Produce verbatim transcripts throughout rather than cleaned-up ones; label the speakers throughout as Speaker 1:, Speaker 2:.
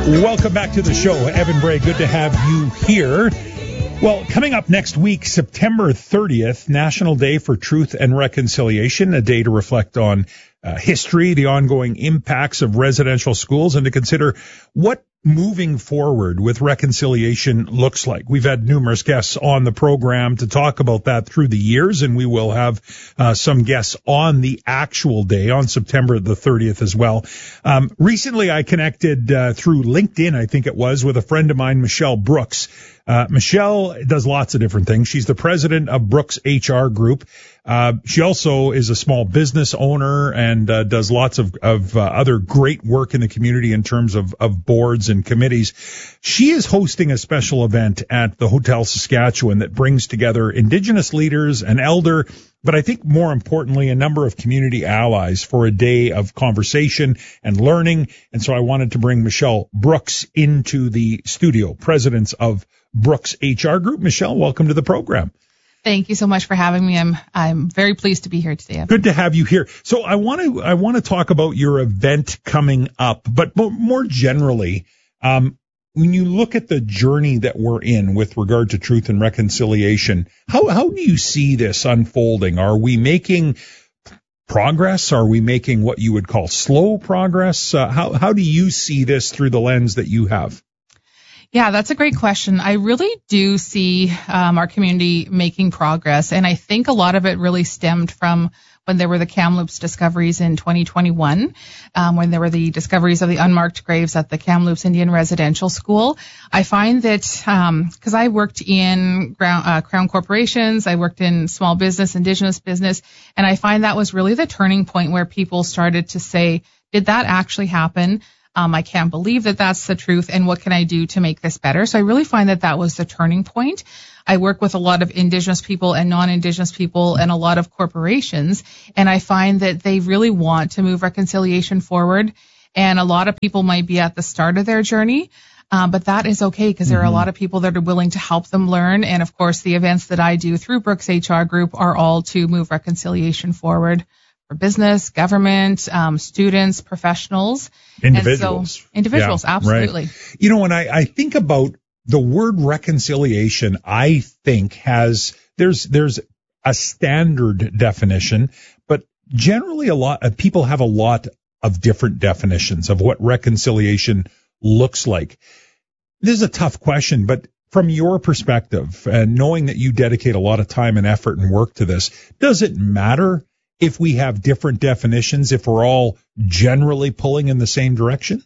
Speaker 1: Welcome back to the show. Evan Bray, good to have you here. Well, coming up next week, September thirtieth, National Day for Truth and Reconciliation, a day to reflect on uh, history, the ongoing impacts of residential schools, and to consider what moving forward with reconciliation looks like. We've had numerous guests on the program to talk about that through the years, and we will have uh, some guests on the actual day on September the thirtieth as well. Um, recently, I connected uh, through LinkedIn, I think it was, with a friend of mine, Michelle Brooks. Uh, Michelle does lots of different things. She's the president of Brooks H R Group. Uh, she also is a small business owner and uh, does lots of, of uh, other great work in the community in terms of, of boards and committees. She is hosting a special event at the Hotel Saskatchewan that brings together Indigenous leaders, an elder, but I think more importantly, a number of community allies for a day of conversation and learning. And so I wanted to bring Michelle Brooks into the studio, president of Brooks H R Group. Michelle, welcome to the program.
Speaker 2: Thank you so much for having me. I'm I'm very pleased to be here today.
Speaker 1: Good to have you here. So I want to I want to talk about your event coming up, but more generally, um, when you look at the journey that we're in with regard to truth and reconciliation, how how do you see this unfolding? Are we making progress? Are we making what you would call slow progress? Uh, how how do you see this through the lens that you have?
Speaker 2: Yeah, that's a great question. I really do see um, our community making progress, and I think a lot of it really stemmed from when there were the Kamloops discoveries in twenty twenty-one, um, when there were the discoveries of the unmarked graves at the Kamloops Indian Residential School. I find that because um, I worked in Crown, uh, Crown corporations, I worked in small business, Indigenous business, and I find that was really the turning point where people started to say, did that actually happen? Um, I can't believe that that's the truth, and what can I do to make this better? So I really find that that was the turning point. I work with a lot of Indigenous people and non-Indigenous people and a lot of corporations, and I find that they really want to move reconciliation forward, and a lot of people might be at the start of their journey, um, but that is okay because there are a lot of people that are willing to help them learn, and of course the events that I do through Brooks H R Group are all to move reconciliation forward. For business, government, um, students, professionals.
Speaker 1: Individuals.
Speaker 2: So, individuals,
Speaker 1: yeah,
Speaker 2: absolutely.
Speaker 1: Right. You know, when I, I think about the word reconciliation, I think has, there's, there's a standard definition, but generally a lot of people have a lot of different definitions of what reconciliation looks like. This is a tough question, but from your perspective and knowing that you dedicate a lot of time and effort and work to this, does it matter if we have different definitions, if we're all generally pulling in the same direction?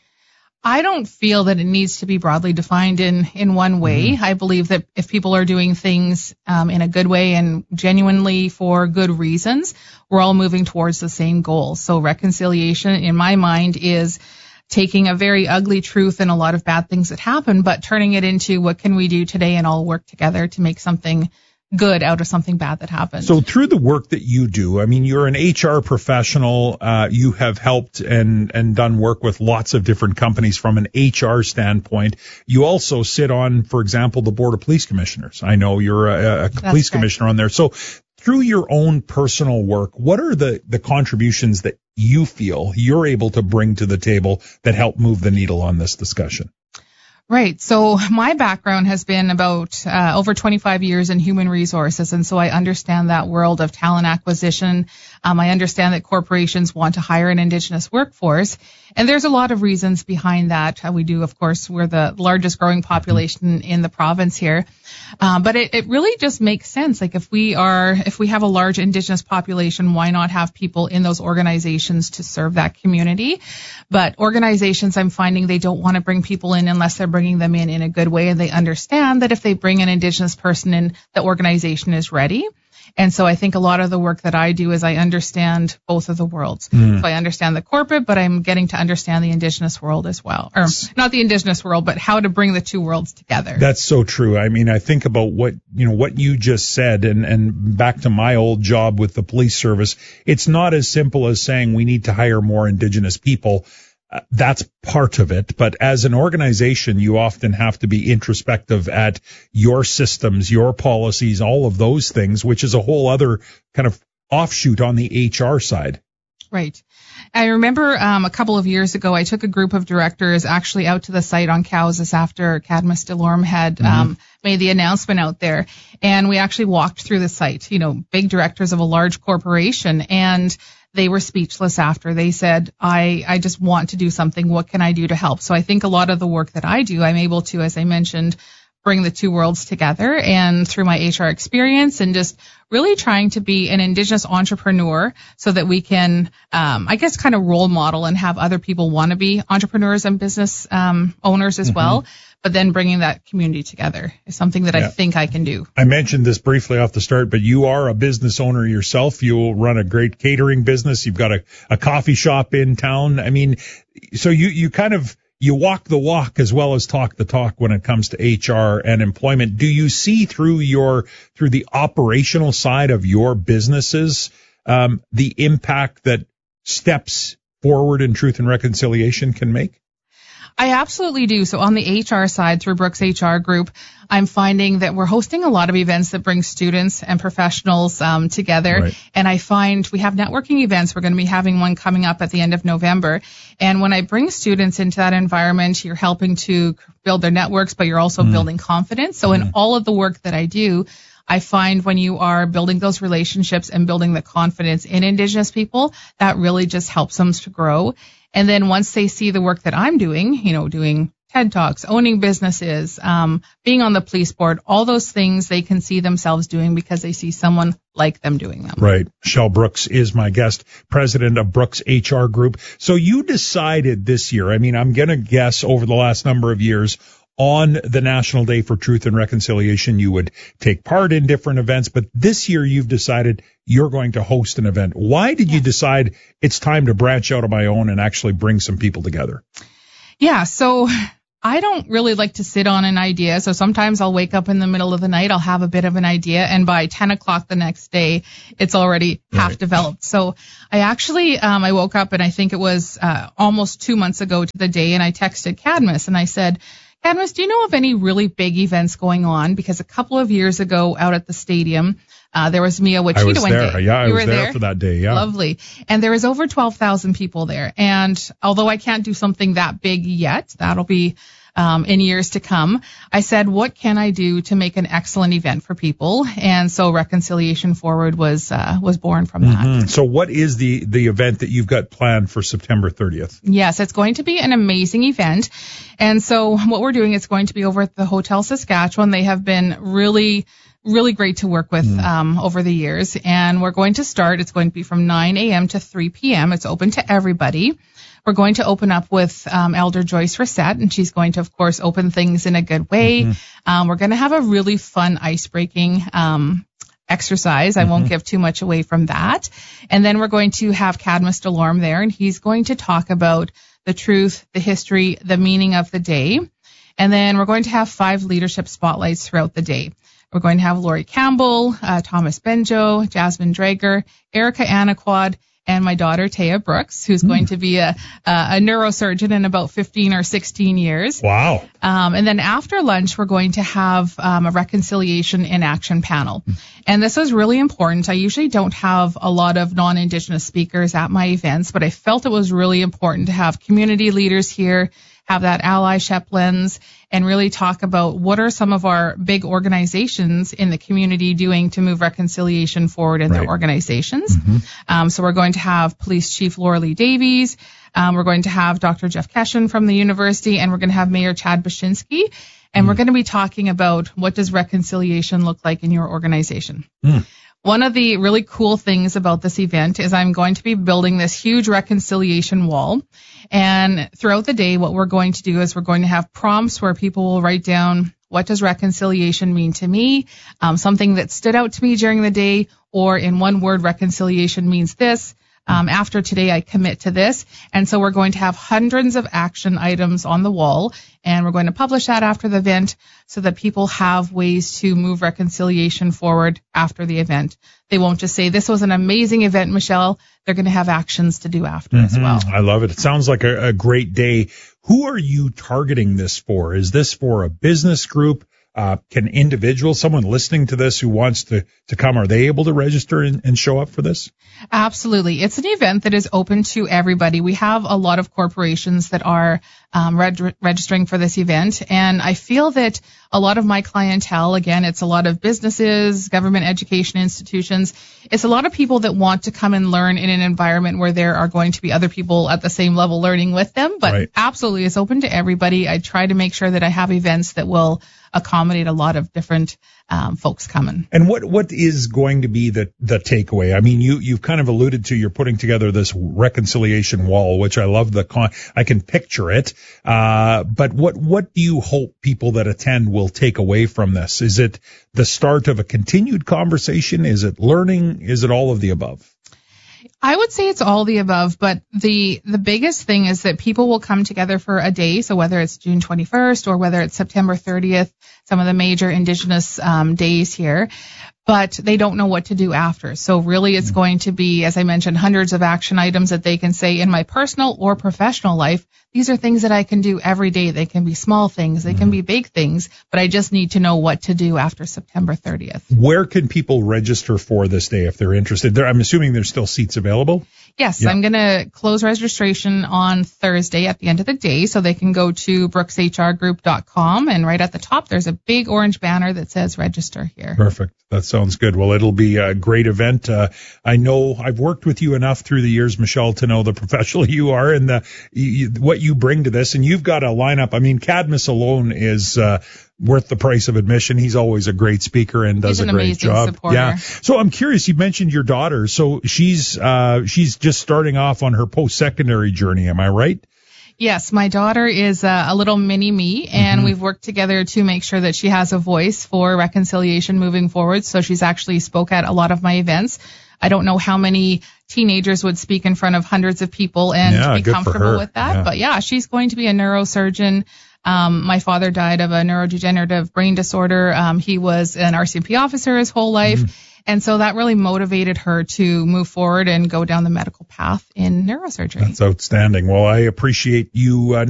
Speaker 2: I don't feel that it needs to be broadly defined in, in one way. Mm-hmm. I believe that if people are doing things um, in a good way and genuinely for good reasons, we're all moving towards the same goal. So reconciliation, in my mind, is taking a very ugly truth and a lot of bad things that happen, but turning it into what can we do today and all work together to make something good out of something bad that happened.
Speaker 1: So through the work that you do, I mean, you're an H R professional. Uh, you have helped and, and done work with lots of different companies from an H R standpoint. You also sit on, for example, the Board of Police Commissioners. I know you're a, a police
Speaker 2: correct.
Speaker 1: commissioner on there. So through your own personal work, what are the, the contributions that you feel you're able to bring to the table that help move the needle on this discussion?
Speaker 2: Right. So my background has been about uh, over twenty-five years in human resources, and so I understand that world of talent acquisition. Um, I understand that corporations want to hire an Indigenous workforce, and there's a lot of reasons behind that. Uh, we do, of course, we're the largest growing population in the province here, um, but it, it really just makes sense. Like if we are, if we have a large Indigenous population, why not have people in those organizations to serve that community? But organizations, I'm finding they don't want to bring people in unless they're bringing them in in a good way, and they understand that if they bring an Indigenous person in, the organization is ready. And so I think a lot of the work that I do is I understand both of the worlds. Mm. So I understand the corporate, but I'm getting to understand the Indigenous world as well. Or not the Indigenous world, but how to bring the two worlds together.
Speaker 1: That's so true. I mean, I think about what, you know, what you just said, and, and back to my old job with the police service. It's not as simple as saying we need to hire more Indigenous people. Uh, that's part of it. But as an organization, you often have to be introspective at your systems, your policies, all of those things, which is a whole other kind of offshoot on the H R side.
Speaker 2: Right. I remember um, a couple of years ago, I took a group of directors actually out to the site on Cowes after Cadmus DeLorme had mm-hmm. um, made the announcement out there. And we actually walked through the site, you know, big directors of a large corporation. And they were speechless after. They said, I, I just want to do something. What can I do to help? So I think a lot of the work that I do, I'm able to, as I mentioned, bring the two worlds together, and through my H R experience and just really trying to be an Indigenous entrepreneur so that we can, um, I guess, kind of role model and have other people want to be entrepreneurs and business um, owners as mm-hmm. well. But then bringing that community together is something that yeah. I think I can do.
Speaker 1: I mentioned this briefly off the start, but you are a business owner yourself. You run a great catering business. You've got a, a coffee shop in town. I mean, so you, you kind of, you walk the walk as well as talk the talk when it comes to H R and employment. Do you see through your, through the operational side of your businesses, um, the impact that steps forward in Truth and Reconciliation can make?
Speaker 2: I absolutely do. So on the H R side, through Brooks H R Group, I'm finding that we're hosting a lot of events that bring students and professionals um, together. Right. And I find we have networking events. We're going to be having one coming up at the end of November. And when I bring students into that environment, you're helping to build their networks, but you're also mm. building confidence. So mm. in all of the work that I do, I find when you are building those relationships and building the confidence in Indigenous people, that really just helps them to grow. And then once they see the work that I'm doing, you know, doing TED Talks, owning businesses, um, being on the police board, all those things they can see themselves doing because they see someone like them doing them.
Speaker 1: Right. Michelle Brooks is my guest, president of Brooks H R Group. So you decided this year, I mean, I'm going to guess over the last number of years, on the National Day for Truth and Reconciliation, you would take part in different events, but this year you've decided you're going to host an event. Why did yeah. you decide it's time to branch out on my own and actually bring some people together?
Speaker 2: Yeah, so I don't really like to sit on an idea. So sometimes I'll wake up in the middle of the night, I'll have a bit of an idea, and by ten o'clock the next day, it's already half right. developed. So I actually, um, I woke up and I think it was uh, almost two months ago to the day, and I texted Cadmus and I said, Cadmus, do you know of any really big events going on? Because a couple of years ago out at the stadium, uh, there was Mia Wachita
Speaker 1: I was there.
Speaker 2: Day.
Speaker 1: Yeah, I
Speaker 2: you
Speaker 1: was
Speaker 2: were
Speaker 1: there,
Speaker 2: there
Speaker 1: for that day. Yeah.
Speaker 2: Lovely. And there was over twelve thousand people there. And although I can't do something that big yet, that'll be um, in years to come, I said, what can I do to make an excellent event for people? And so Reconciliation Forward was uh, was born from that.
Speaker 1: Mm-hmm. So what is the, the event that you've got planned for September thirtieth?
Speaker 2: Yes, it's going to be an amazing event. And so what we're doing is going to be over at the Hotel Saskatchewan. They have been really really great to work with mm. um, over the years. And we're going to start, it's going to be from nine a.m. to three p.m. It's open to everybody. We're going to open up with um, Elder Joyce Reset, and she's going to, of course, open things in a good way. Mm-hmm. Um, we're going to have a really fun ice-breaking um, exercise. I mm-hmm. won't give too much away from that. And then we're going to have Cadmus DeLorme there, and he's going to talk about the truth, the history, the meaning of the day. And then we're going to have five leadership spotlights throughout the day. We're going to have Lori Campbell, uh, Thomas Benjo, Jasmine Drager, Erica Anaquad, and my daughter, Taya Brooks, who's mm. going to be a, a neurosurgeon in about fifteen or sixteen years.
Speaker 1: Wow.
Speaker 2: Um, and then after lunch, we're going to have um, a reconciliation in action panel. Mm. And this was really important. I usually don't have a lot of non-Indigenous speakers at my events, but I felt it was really important to have community leaders here, have that allyship lens, and really talk about what are some of our big organizations in the community doing to move reconciliation forward in right. their organizations. Mm-hmm. Um, so we're going to have Police Chief Laura Lee Davies. Um, we're going to have Doctor Jeff Keshen from the university, and we're going to have Mayor Chad Bashinsky. And mm. we're going to be talking about what does reconciliation look like in your organization. Mm. One of the really cool things about this event is I'm going to be building this huge reconciliation wall. And throughout the day, what we're going to do is we're going to have prompts where people will write down, what does reconciliation mean to me? Um, something that stood out to me during the day, or in one word, reconciliation means this. Um, after today, I commit to this. And so we're going to have hundreds of action items on the wall, and we're going to publish that after the event so that people have ways to move reconciliation forward after the event. They won't just say, this was an amazing event, Michelle. They're going to have actions to do after mm-hmm. as well.
Speaker 1: I love it. It sounds like a, a great day. Who are you targeting this for? Is this for a business group, Uh, can individuals, someone listening to this who wants to, to come, are they able to register and, and show up for this?
Speaker 2: Absolutely. It's an event that is open to everybody. We have a lot of corporations that are um, reg- registering for this event, and I feel that a lot of my clientele, again, it's a lot of businesses, government education institutions. It's a lot of people that want to come and learn in an environment where there are going to be other people at the same level learning with them. But
Speaker 1: right.
Speaker 2: Absolutely, it's open to everybody. I try to make sure that I have events that will accommodate a lot of different um, folks coming.
Speaker 1: And what what is going to be the the takeaway? I mean, you you've kind of alluded to you're putting together this reconciliation wall, which I love the con. I can picture it. Uh, but what what do you hope people that attend will take away from this? Is it the start of a continued conversation? Is it learning? Is it all of the above?
Speaker 2: I would say it's all the above, but the the biggest thing is that people will come together for a day. So whether it's June twenty-first or whether it's September thirtieth, some of the major Indigenous um, days here, but they don't know what to do after. So really it's going to be, as I mentioned, hundreds of action items that they can say in my personal or professional life. These are things that I can do every day. They can be small things. They can be big things, but I just need to know what to do after September thirtieth.
Speaker 1: Where can people register for this day if they're interested? There, I'm assuming there's still seats available?
Speaker 2: Yes,
Speaker 1: yeah.
Speaker 2: I'm going to close registration on Thursday at the end of the day, so they can go to brooks h r group dot com, and right at the top there's a big orange banner that says register here.
Speaker 1: Perfect. That sounds good. Well, it'll be a great event. Uh, I know I've worked with you enough through the years, Michelle, to know the professional you are and the, you, what you bring to this. And you've got a lineup. I mean, Cadmus alone is uh, worth the price of admission. He's always a great speaker and does
Speaker 2: He's an
Speaker 1: a great
Speaker 2: amazing
Speaker 1: job.
Speaker 2: supporter.
Speaker 1: Yeah. So I'm curious. You mentioned your daughter. So she's uh, she's just starting off on her post-secondary journey. Am I right?
Speaker 2: Yes, my daughter is uh, a little mini me, and mm-hmm. we've worked together to make sure that she has a voice for reconciliation moving forward. So she's actually spoke at a lot of my events. I don't know how many teenagers would speak in front of hundreds of people and
Speaker 1: yeah,
Speaker 2: be comfortable with that. Yeah. But yeah, she's going to be a neurosurgeon. Um, my father died of a neurodegenerative brain disorder. Um, he was an R C M P officer his whole life. Mm-hmm. And so that really motivated her to move forward and go down the medical path in neurosurgery.
Speaker 1: That's outstanding. Well, I appreciate you uh,